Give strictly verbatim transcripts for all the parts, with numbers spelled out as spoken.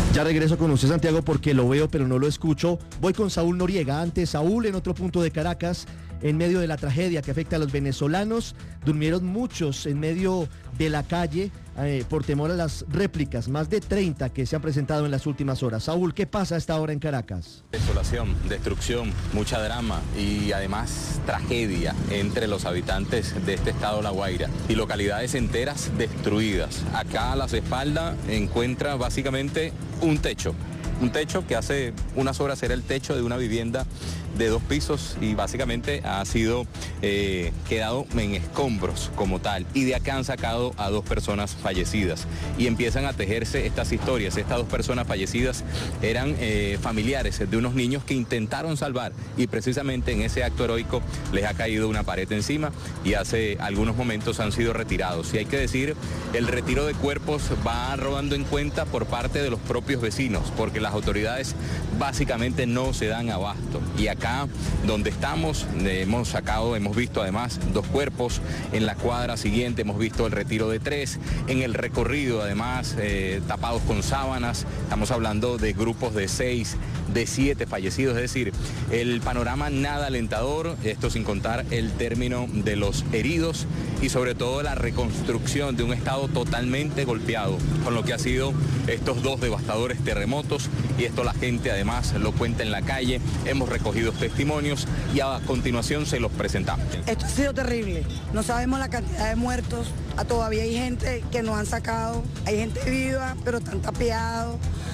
Ya regreso con usted, Santiago, porque lo veo pero no lo escucho. Voy con Saúl Noriega. Antes, Saúl, en otro punto de Caracas, en medio de la tragedia que afecta a los venezolanos, durmieron muchos en medio de la calle eh, por temor a las réplicas, más de treinta que se han presentado en las últimas horas. Saúl, ¿qué pasa a esta hora en Caracas? Desolación, destrucción, mucha drama y además tragedia entre los habitantes de este estado La Guaira y localidades enteras destruidas. Acá a las espaldas encuentra básicamente un techo, un techo que hace unas horas era el techo de una vivienda de dos pisos y básicamente ha sido eh, quedado en escombros como tal, y de acá han sacado a dos personas fallecidas y empiezan a tejerse estas historias. Estas dos personas fallecidas eran eh, familiares de unos niños que intentaron salvar y precisamente en ese acto heroico les ha caído una pared encima y hace algunos momentos han sido retirados. Y hay que decir, el retiro de cuerpos va robando en cuenta por parte de los propios vecinos, porque las autoridades básicamente no se dan abasto. Y acá donde estamos eh, hemos sacado, hemos visto además dos cuerpos, en la cuadra siguiente hemos visto el retiro de tres, en el recorrido además eh, tapados con sábanas, estamos hablando de grupos de seis, de siete fallecidos, es decir, el panorama nada alentador, esto sin contar el término de los heridos y sobre todo la reconstrucción de un estado totalmente golpeado con lo que ha sido estos dos devastadores terremotos, y esto la gente además lo cuenta en la calle. Hemos recogido testimonios y a continuación se los presentamos. Esto ha sido terrible, no sabemos la cantidad de muertos, todavía hay gente que nos han sacado, hay gente viva pero están tapiados,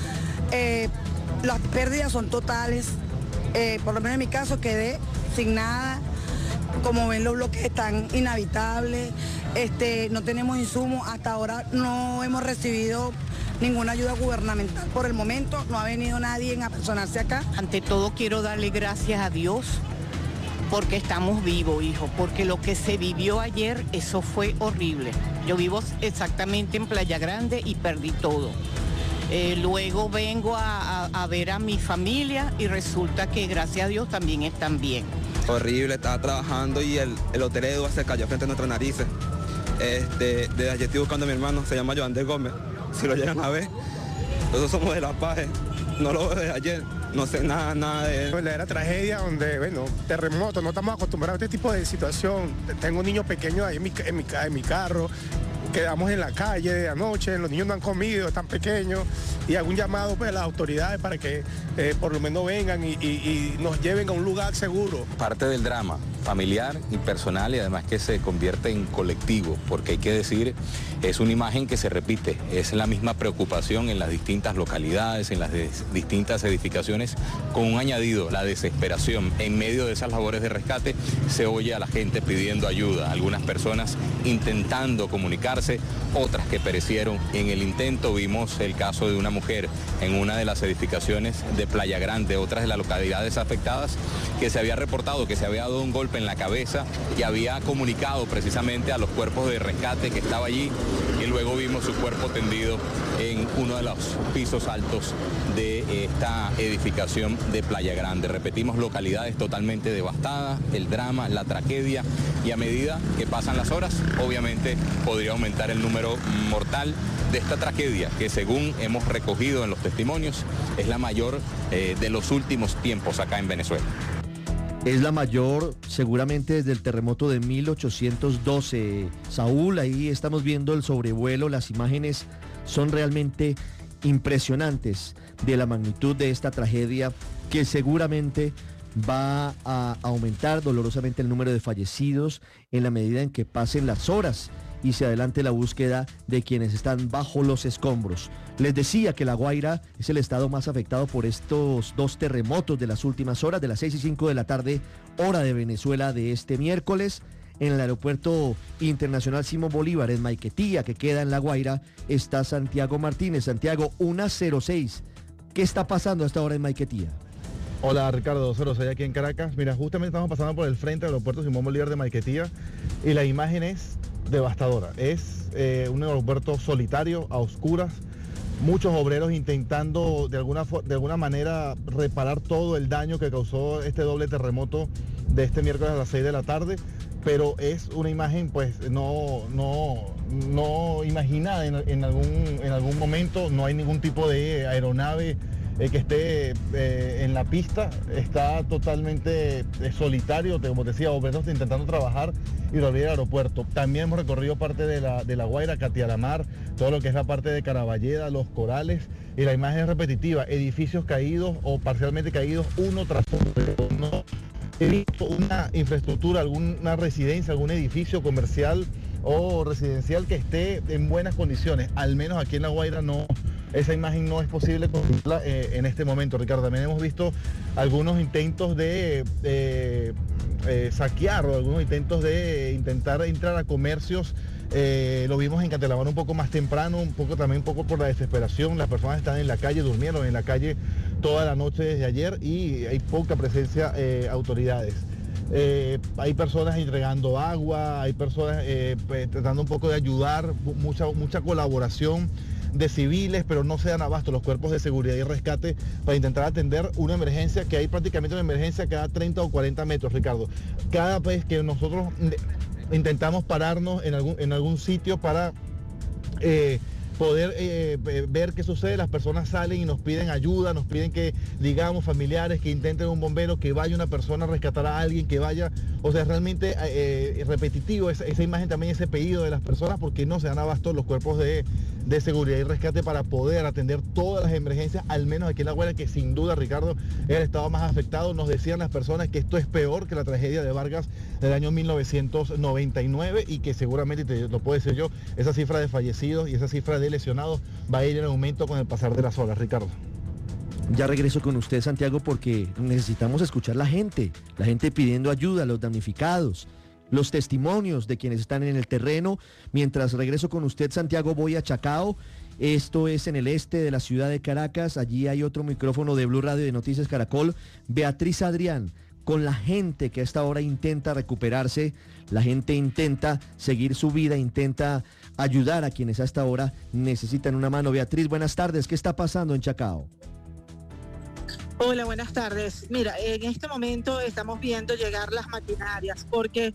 eh, las pérdidas son totales, eh, por lo menos en mi caso quedé sin nada. Como ven, los bloques están inhabitables, este, no tenemos insumos, hasta ahora no hemos recibido ninguna ayuda gubernamental. Por el momento no ha venido nadie a personarse acá. Ante todo quiero darle gracias a Dios porque estamos vivos, hijo, porque lo que se vivió ayer, eso fue horrible. Yo vivo exactamente en Playa Grande y perdí todo. Eh, luego vengo a, a, a ver a mi familia y resulta que gracias a Dios también están bien. Horrible, estaba trabajando y el, el hotelero se cayó frente a nuestras narices. Este, desde allí estoy buscando a mi hermano, se llama Joander Gómez, si lo llegan a ver. Nosotros somos de La Paz, no lo veo desde ayer, no sé nada, nada de él. Verdadera tragedia donde, bueno, terremoto, no estamos acostumbrados a este tipo de situación. Tengo un niño pequeño ahí en mi, en mi, en mi carro, quedamos en la calle de anoche, los niños no han comido, están pequeños, y hago un llamado pues, a las autoridades para que eh, por lo menos vengan y, y, y nos lleven a un lugar seguro. Parte del drama familiar y personal, y además que se convierte en colectivo, porque hay que decir, es una imagen que se repite, es la misma preocupación en las distintas localidades, en las distintas edificaciones, con un añadido, la desesperación. En medio de esas labores de rescate se oye a la gente pidiendo ayuda, algunas personas intentando comunicarse, otras que perecieron en el intento. Vimos el caso de una mujer en una de las edificaciones de Playa Grande, otras de las localidades afectadas, que se había reportado que se había dado un golpe en la cabeza y había comunicado precisamente a los cuerpos de rescate que estaba allí, y luego vimos su cuerpo tendido en uno de los pisos altos de esta edificación de Playa Grande. Repetimos, localidades totalmente devastadas, el drama, la tragedia, y a medida que pasan las horas, obviamente podría aumentar el número mortal de esta tragedia, que según hemos recogido en los testimonios, es la mayor eh, de los últimos tiempos acá en Venezuela. Es la mayor seguramente desde el terremoto de mil ochocientos doce. Saúl, ahí estamos viendo el sobrevuelo, las imágenes son realmente impresionantes de la magnitud de esta tragedia, que seguramente va a aumentar dolorosamente el número de fallecidos en la medida en que pasen las horas y se adelante la búsqueda de quienes están bajo los escombros. Les decía que La Guaira es el estado más afectado por estos dos terremotos de las últimas horas, de las seis y cinco de la tarde, hora de Venezuela, de este miércoles. En el aeropuerto internacional Simón Bolívar, en Maiquetía, que queda en La Guaira, está Santiago Martínez. Santiago, una cero seis. ¿Qué está pasando hasta ahora en Maiquetía? Hola Ricardo, cero seis aquí en Caracas. Mira, justamente estamos pasando por el frente del aeropuerto Simón Bolívar de Maiquetía y la imagen es devastadora. Es eh, un aeropuerto solitario, a oscuras, muchos obreros intentando de alguna, de alguna manera reparar todo el daño que causó este doble terremoto de este miércoles a las seis de la tarde, pero es una imagen pues no, no, no imaginada en, en, algún, en algún momento. No hay ningún tipo de aeronave eh, que esté eh, en la pista. Está totalmente eh, solitario, como te decía, obreros intentando trabajar y volver al aeropuerto. También hemos recorrido parte de la, de la Guaira, Catialamar, todo lo que es la parte de Caraballeda, Los Corales, y la imagen es repetitiva, edificios caídos o parcialmente caídos uno tras otro. No he visto una infraestructura, alguna residencia, algún edificio comercial o residencial que esté en buenas condiciones. Al menos aquí en La Guaira no, esa imagen no es posible conseguirla eh, en este momento, Ricardo. También hemos visto algunos intentos de eh, eh, saquear o algunos intentos de intentar entrar a comercios. Eh, lo vimos en Catialamar un poco más temprano, un poco también un poco por la desesperación. Las personas están en la calle, durmieron en la calle toda la noche desde ayer y hay poca presencia de eh, autoridades. Eh, hay personas entregando agua, hay personas eh, tratando un poco de ayudar, mucha, mucha colaboración de civiles, pero no se dan abasto los cuerpos de seguridad y rescate para intentar atender una emergencia, que hay prácticamente una emergencia cada treinta o cuarenta metros, Ricardo. Cada vez que nosotros intentamos pararnos en algún, en algún sitio para eh, poder eh, ver qué sucede, las personas salen y nos piden ayuda, nos piden que digamos familiares, que intenten un bombero, que vaya una persona a rescatar a alguien, que vaya, o sea, realmente eh, repetitivo esa, esa imagen, también ese pedido de las personas, porque no se dan abasto los cuerpos de, de seguridad y rescate para poder atender todas las emergencias, al menos aquí en La Guaira, que sin duda, Ricardo, es el estado más afectado. Nos decían las personas que esto es peor que la tragedia de Vargas del año mil novecientos noventa y nueve y que seguramente, te lo puedo decir yo, esa cifra de fallecidos y esa cifra de lesionados va a ir en aumento con el pasar de las horas, Ricardo. Ya regreso con usted, Santiago, porque necesitamos escuchar la gente, la gente pidiendo ayuda, los damnificados, los testimonios de quienes están en el terreno. Mientras regreso con usted, Santiago, voy a Chacao. Esto es en el este de la ciudad de Caracas. Allí hay otro micrófono de Blue Radio y de Noticias Caracol. Beatriz Adrián, con la gente que a esta hora intenta recuperarse, la gente intenta seguir su vida, intenta ayudar a quienes a esta hora necesitan una mano. Beatriz, buenas tardes. ¿Qué está pasando en Chacao? Hola, buenas tardes. Mira, en este momento estamos viendo llegar las maquinarias porque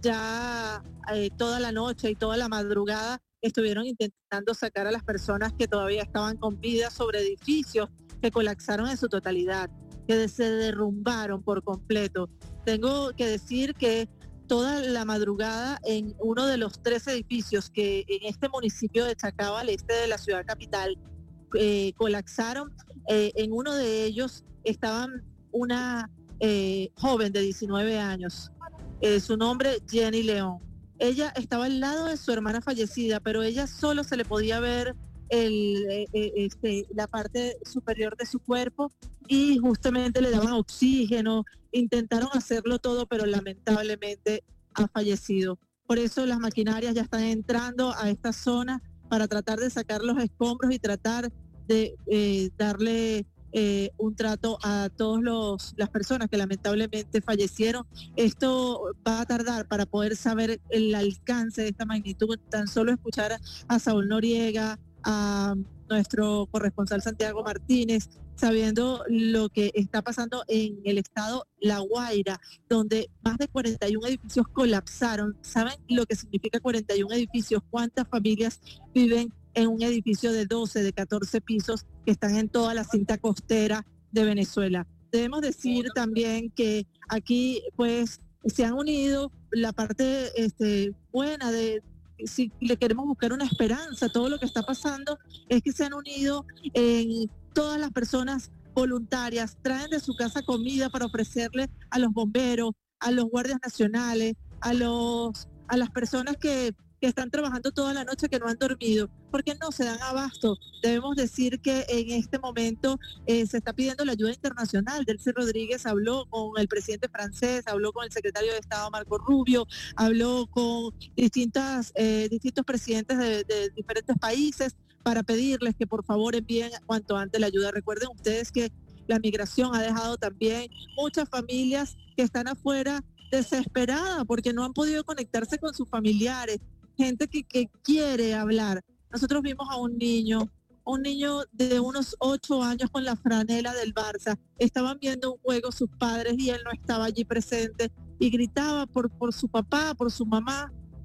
ya eh, toda la noche y toda la madrugada estuvieron intentando sacar a las personas que todavía estaban con vida sobre edificios que colapsaron en su totalidad, que se derrumbaron por completo. Tengo que decir que toda la madrugada en uno de los tres edificios que en este municipio de Chacao, al este de la ciudad capital, eh, colapsaron, eh, en uno de ellos estaban una eh, joven de diecinueve años, eh, su nombre Jenny León. Ella estaba al lado de su hermana fallecida, pero ella solo se le podía ver el, eh, este, la parte superior de su cuerpo y justamente le daban oxígeno, intentaron hacerlo todo, pero lamentablemente ha fallecido. Por eso las maquinarias ya están entrando a esta zona para tratar de sacar los escombros y tratar de eh, darle eh, un trato a todas las personas que lamentablemente fallecieron. Esto va a tardar para poder saber el alcance de esta magnitud. Tan solo escuchar a, a Saúl Noriega, a nuestro corresponsal Santiago Martínez, sabiendo lo que está pasando en el estado La Guaira, donde más de cuarenta y un edificios colapsaron. ¿Saben lo que significa cuarenta y un edificios? ¿Cuántas familias viven en un edificio de doce, de catorce pisos que están en toda la cinta costera de Venezuela? Debemos decir también que aquí pues se han unido la parte este, buena de, si le queremos buscar una esperanza, todo lo que está pasando es que se han unido en todas las personas voluntarias, traen de su casa comida para ofrecerle a los bomberos, a los guardias nacionales, a los a las personas que, que están trabajando toda la noche, que no han dormido, porque no se dan abasto. Debemos decir que en este momento eh, se está pidiendo la ayuda internacional. Delcy Rodríguez habló con el presidente francés, habló con el secretario de Estado Marco Rubio, habló con distintas, eh, distintos presidentes de, de diferentes países para pedirles que por favor envíen cuanto antes la ayuda. Recuerden ustedes que la migración ha dejado también muchas familias que están afuera desesperadas porque no han podido conectarse con sus familiares, gente que, que quiere hablar. Nosotros vimos a un niño, un niño de unos ocho años con la franela del Barça, estaban viendo un juego sus padres y él no estaba allí presente y gritaba por, por su papá, por su mamá.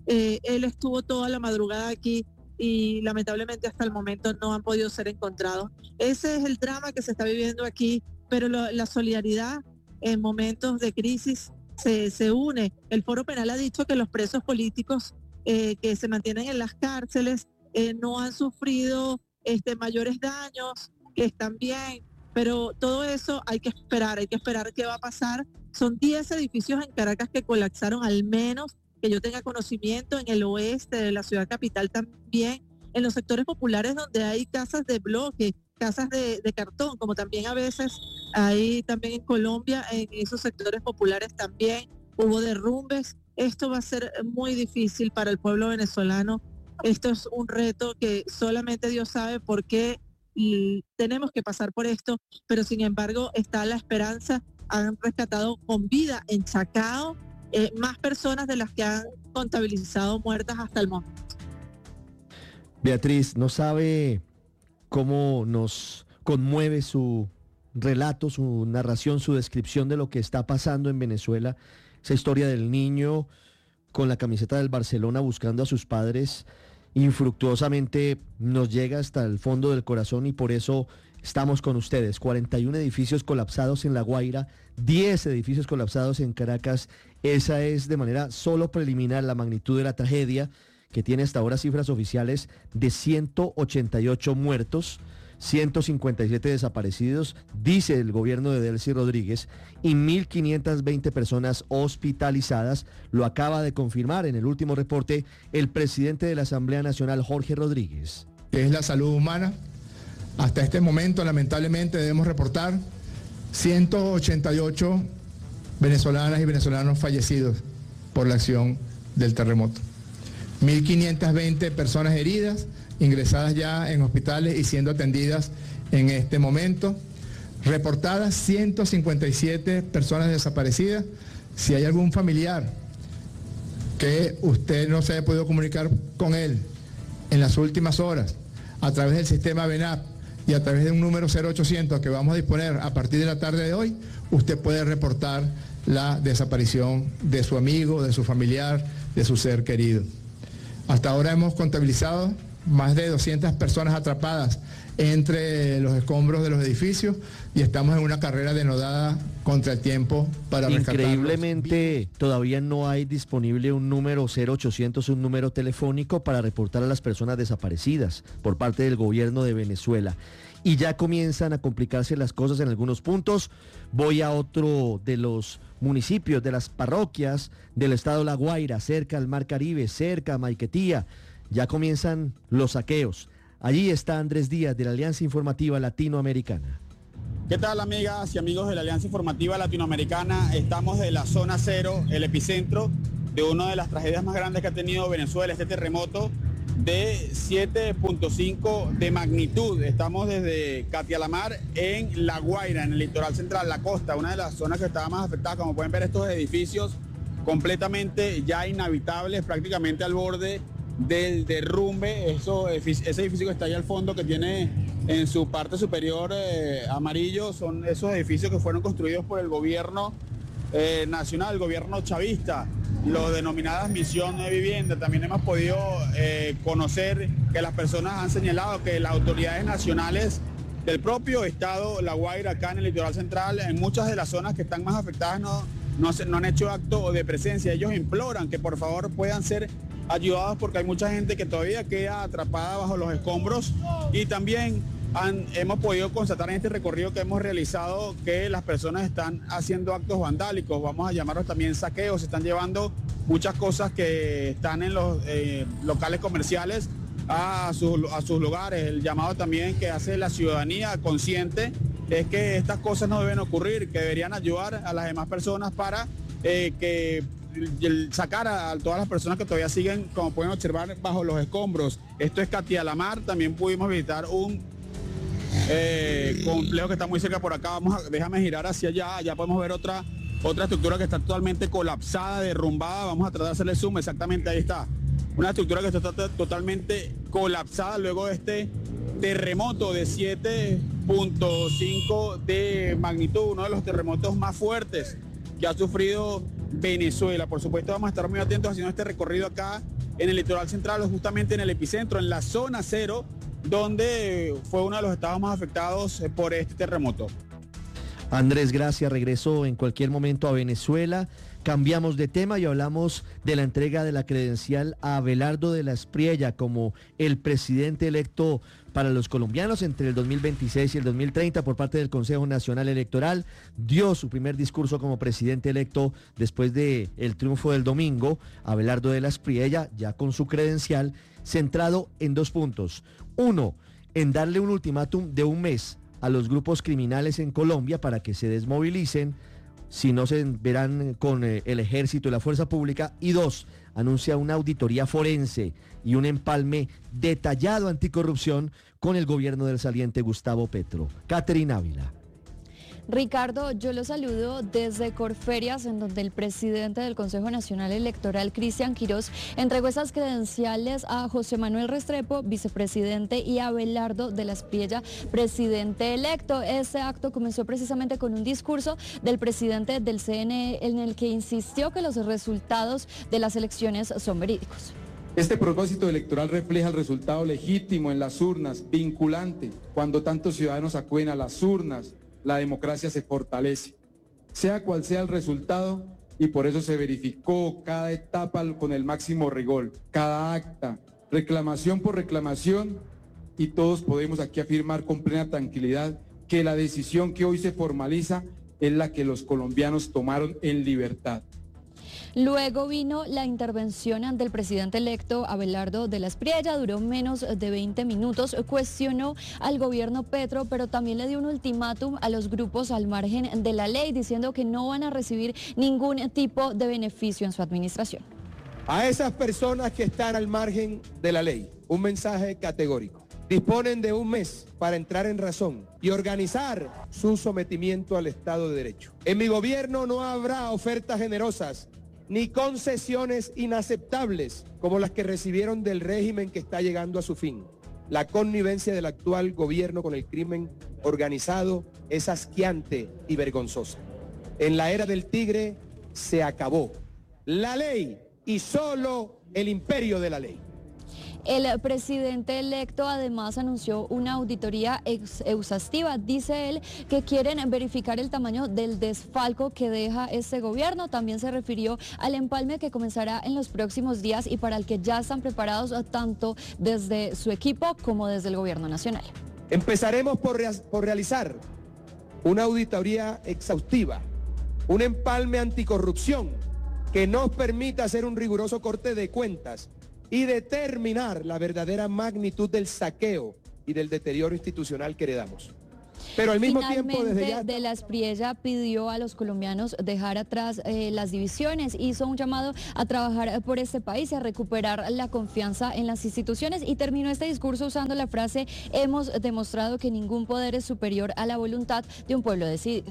Eh, él estuvo toda la madrugada aquí y lamentablemente hasta el momento no han podido ser encontrados. Ese es el drama que se está viviendo aquí, pero lo, la solidaridad en momentos de crisis se, se une. El Foro Penal ha dicho que los presos políticos eh, que se mantienen en las cárceles eh, no han sufrido este, mayores daños, que están bien, pero todo eso hay que esperar, hay que esperar qué va a pasar. Son diez edificios en Caracas que colapsaron, al menos que yo tenga conocimiento, en el oeste de la ciudad capital también, en los sectores populares donde hay casas de bloque, casas de, de cartón, como también a veces hay también en Colombia, en esos sectores populares también hubo derrumbes. Esto va a ser muy difícil para el pueblo venezolano. Esto es un reto que solamente Dios sabe por qué y tenemos que pasar por esto, pero sin embargo está la esperanza. Han rescatado con vida en Chacao eh, más personas de las que han contabilizado muertas hasta el momento. Beatriz, ¿no sabe cómo nos conmueve su relato, su narración, su descripción de lo que está pasando en Venezuela? Esa historia del niño con la camiseta del Barcelona buscando a sus padres infructuosamente nos llega hasta el fondo del corazón y por eso estamos con ustedes. cuarenta y uno edificios colapsados en La Guaira, diez edificios colapsados en Caracas. Esa es de manera solo preliminar la magnitud de la tragedia, que tiene hasta ahora cifras oficiales de ciento ochenta y ocho muertos, ciento cincuenta y siete desaparecidos, dice el gobierno de Delcy Rodríguez, y mil quinientas veinte personas hospitalizadas. Lo acaba de confirmar en el último reporte el presidente de la Asamblea Nacional, Jorge Rodríguez. Es la salud humana. Hasta este momento, lamentablemente, debemos reportar ciento ochenta y ocho venezolanas y venezolanos fallecidos por la acción del terremoto. mil quinientas veinte personas heridas, ingresadas ya en hospitales y siendo atendidas en este momento. Reportadas ciento cincuenta y siete personas desaparecidas. Si hay algún familiar que usted no se haya podido comunicar con él en las últimas horas a través del sistema VENAP y a través de un número cero ochocientos que vamos a disponer a partir de la tarde de hoy, usted puede reportar la desaparición de su amigo, de su familiar, de su ser querido. Hasta ahora hemos contabilizado más de doscientas personas atrapadas entre los escombros de los edificios y estamos en una carrera denodada contra el tiempo para rescatarlos. Increíblemente, todavía no hay disponible un número cero ochocientos, un número telefónico para reportar a las personas desaparecidas por parte del gobierno de Venezuela. Y ya comienzan a complicarse las cosas en algunos puntos. Voy a otro de los municipios, de las parroquias del estado La Guaira, cerca al Mar Caribe, cerca a Maiquetía. Ya comienzan los saqueos. Allí está Andrés Díaz de la Alianza Informativa Latinoamericana. ¿Qué tal, amigas y amigos de la Alianza Informativa Latinoamericana? Estamos de la zona cero, el epicentro de una de las tragedias más grandes que ha tenido Venezuela, este terremoto de siete punto cinco de magnitud. Estamos desde Catialamar en La Guaira, en el litoral central, la costa, una de las zonas que estaba más afectada. Como pueden ver, estos edificios completamente ya inhabitables, prácticamente al borde del derrumbe. Eso, ese edificio que está ahí al fondo, que tiene en su parte superior eh, amarillo, son esos edificios que fueron construidos por el gobierno eh, nacional, el gobierno chavista, lo denominadas Misión de Vivienda. También hemos podido eh, conocer que las personas han señalado que las autoridades nacionales del propio estado La Guaira, acá en el litoral central, en muchas de las zonas que están más afectadas, no, no, se, no han hecho acto de presencia. Ellos imploran que por favor puedan ser ayudados porque hay mucha gente que todavía queda atrapada bajo los escombros y también han, hemos podido constatar en este recorrido que hemos realizado que las personas están haciendo actos vandálicos, vamos a llamarlos también saqueos, se están llevando muchas cosas que están en los eh, locales comerciales a sus, a sus lugares. El llamado también que hace la ciudadanía consciente es que estas cosas no deben ocurrir, que deberían ayudar a las demás personas para eh, que sacar a todas las personas que todavía siguen, como pueden observar, bajo los escombros. Esto es Catialamar. También pudimos visitar un eh, complejo que está muy cerca por acá. Vamos a, déjame girar hacia allá. Allá podemos ver otra, otra estructura que está totalmente colapsada, derrumbada. Vamos a tratar de hacerle zoom. Exactamente, ahí está. Una estructura que está totalmente colapsada luego de este terremoto de siete punto cinco de magnitud, uno de los terremotos más fuertes que ha sufrido Venezuela. Por supuesto, vamos a estar muy atentos haciendo este recorrido acá en el litoral central o justamente en el epicentro, en la zona cero, donde fue uno de los estados más afectados por este terremoto. Andrés, gracias. Regreso en cualquier momento a Venezuela. Cambiamos de tema y hablamos de la entrega de la credencial a Abelardo de la Espriella como el presidente electo para los colombianos entre el dos mil veintiséis y el dos mil treinta por parte del Consejo Nacional Electoral. Dio su primer discurso como presidente electo después del triunfo del domingo. Abelardo de la Espriella, ya con su credencial, centrado en dos puntos. Uno, en darle un ultimátum de un mes a los grupos criminales en Colombia para que se desmovilicen, si no se verán con eh, el ejército y la fuerza pública. Y dos, anuncia una auditoría forense y un empalme detallado anticorrupción con el gobierno del saliente Gustavo Petro. Catherine Ávila. Ricardo, yo lo saludo desde Corferias, en donde el presidente del Consejo Nacional Electoral, Cristian Quirós, entregó esas credenciales a José Manuel Restrepo, vicepresidente, y a Abelardo de la Espriella, presidente electo. Este acto comenzó precisamente con un discurso del presidente del C N E en el que insistió que los resultados de las elecciones son verídicos. Este propósito electoral refleja el resultado legítimo en las urnas, vinculante. Cuando tantos ciudadanos acuden a las urnas, la democracia se fortalece, sea cual sea el resultado, y por eso se verificó cada etapa con el máximo rigor, cada acta, reclamación por reclamación, y todos podemos aquí afirmar con plena tranquilidad que la decisión que hoy se formaliza es la que los colombianos tomaron en libertad. Luego vino la intervención del presidente electo Abelardo de la Espriella, duró menos de veinte minutos, cuestionó al gobierno Petro, pero también le dio un ultimátum a los grupos al margen de la ley, diciendo que no van a recibir ningún tipo de beneficio en su administración. A esas personas que están al margen de la ley, un mensaje categórico. Disponen de un mes para entrar en razón y organizar su sometimiento al Estado de Derecho. En mi gobierno no habrá ofertas generosas ni concesiones inaceptables como las que recibieron del régimen que está llegando a su fin. La connivencia del actual gobierno con el crimen organizado es asqueante y vergonzosa. En la era del tigre se acabó la ley y solo el imperio de la ley. El presidente electo además anunció una auditoría ex exhaustiva. Dice él que quieren verificar el tamaño del desfalco que deja este gobierno. También se refirió al empalme que comenzará en los próximos días y para el que ya están preparados tanto desde su equipo como desde el gobierno nacional. Empezaremos por, rea por realizar una auditoría exhaustiva, un empalme anticorrupción que nos permita hacer un riguroso corte de cuentas y determinar la verdadera magnitud del saqueo y del deterioro institucional que heredamos. Pero al mismo Finalmente, tiempo, desde ya... de la Espriella pidió a los colombianos dejar atrás eh, las divisiones, hizo un llamado a trabajar por este país y a recuperar la confianza en las instituciones, y terminó este discurso usando la frase: hemos demostrado que ningún poder es superior a la voluntad de un pueblo decidido.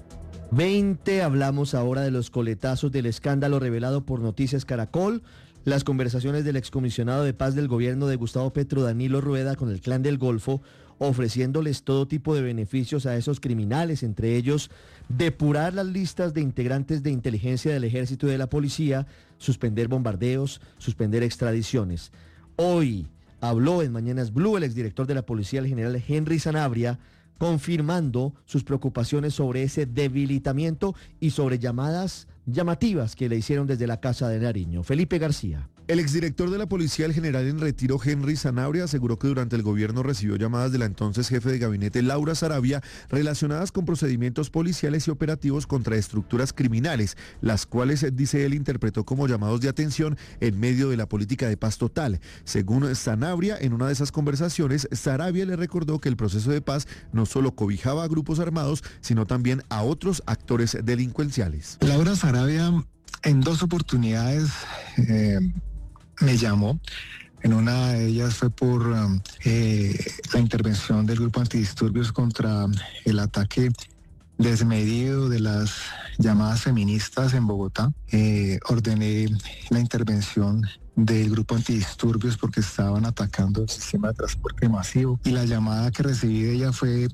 veinte, hablamos ahora de los coletazos del escándalo revelado por Noticias Caracol. Las conversaciones del excomisionado de paz del gobierno de Gustavo Petro, Danilo Rueda, con el Clan del Golfo, ofreciéndoles todo tipo de beneficios a esos criminales, entre ellos depurar las listas de integrantes de inteligencia del ejército y de la policía, suspender bombardeos, suspender extradiciones. Hoy habló en Mañanas Blue el exdirector de la policía, el general Henry Sanabria, confirmando sus preocupaciones sobre ese debilitamiento y sobre llamadas llamativas que le hicieron desde la Casa de Nariño. Felipe García. El exdirector de la policía, el general en retiro Henry Sanabria, aseguró que durante el gobierno recibió llamadas de la entonces jefe de gabinete Laura Sarabia relacionadas con procedimientos policiales y operativos contra estructuras criminales, las cuales, dice él, interpretó como llamados de atención en medio de la política de paz total. Según Sanabria, en una de esas conversaciones, Sarabia le recordó que el proceso de paz no solo cobijaba a grupos armados, sino también a otros actores delincuenciales. Laura Sarabia en dos oportunidades eh, me llamó. En una de ellas fue por um, eh, la intervención del grupo antidisturbios contra el ataque desmedido de las llamadas feministas en Bogotá. Eh, ordené la intervención del grupo antidisturbios porque estaban atacando el sistema de transporte masivo, y la llamada que recibí de ella fue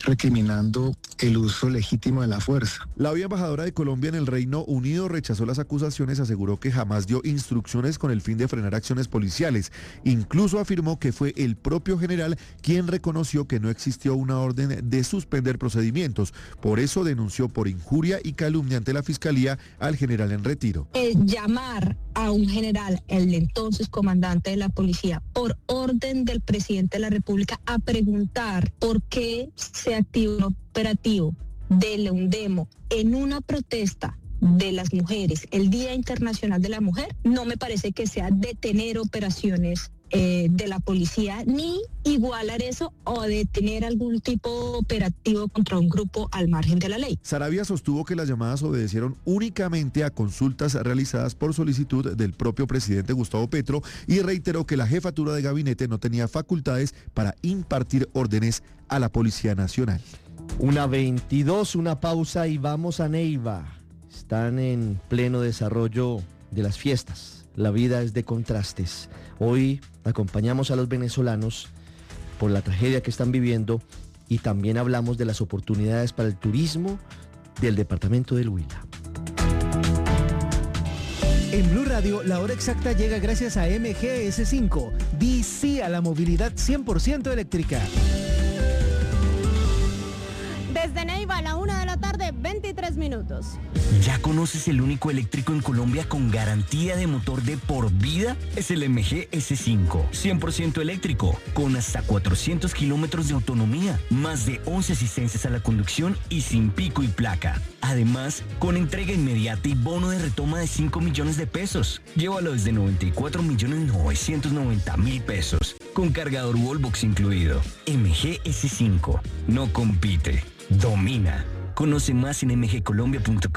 recriminando el uso legítimo de la fuerza. La hoy embajadora de Colombia en el Reino Unido rechazó las acusaciones, aseguró que jamás dio instrucciones con el fin de frenar acciones policiales. Incluso afirmó que fue el propio general quien reconoció que no existió una orden de suspender procedimientos. Por eso denunció por injuria y calumnia ante la Fiscalía al general en retiro. El llamar a un general, el entonces comandante de la policía, por orden del presidente de la República, a preguntar por qué se activa un operativo de Leundemo en una protesta de las mujeres, el Día Internacional de la Mujer, no me parece que sea detener operaciones eh, de la policía, ni igualar eso o detener algún tipo de operativo contra un grupo al margen de la ley. Saravia sostuvo que las llamadas obedecieron únicamente a consultas realizadas por solicitud del propio presidente Gustavo Petro y reiteró que la jefatura de gabinete no tenía facultades para impartir órdenes a la Policía Nacional. Una veintidós, una pausa y vamos a Neiva. Están en pleno desarrollo de las fiestas. La vida es de contrastes. Hoy acompañamos a los venezolanos por la tragedia que están viviendo y también hablamos de las oportunidades para el turismo del departamento del Huila. En Blue Radio, la hora exacta llega gracias a M G S cinco. Di sí a la movilidad cien por ciento eléctrica. Desde Neiva a la una de la tarde, veintitrés minutos. ¿Ya conoces el único eléctrico en Colombia con garantía de motor de por vida? Es el M G S cinco, cien por ciento eléctrico, con hasta cuatrocientos kilómetros de autonomía, más de once asistencias a la conducción y sin pico y placa. Además, con entrega inmediata y bono de retoma de cinco millones de pesos. Llévalo desde noventa y cuatro millones novecientos noventa mil pesos, con cargador Wallbox incluido. M G S cinco, no compite, domina. Conoce más en m g colombia punto com.